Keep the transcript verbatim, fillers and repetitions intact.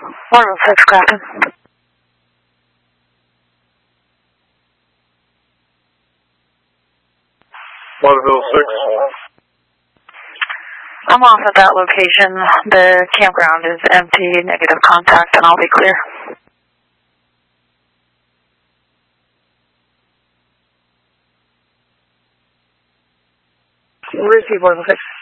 one oh six, Captain. one oh six. I'm off at that location. The campground is empty, negative contact, and I'll be clear. Receive one oh six.